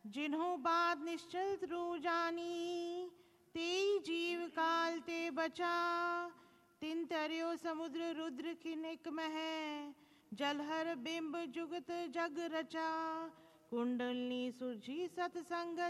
जिन्हों बात निश्चल ध्रुव जानी, तेई जीव काल ते बचा। तिन तरयो समुद्र रुद्र किनिक मह, जलहर बिंब जुगत जग रचा। कुंडलनी सुरझी सतसंग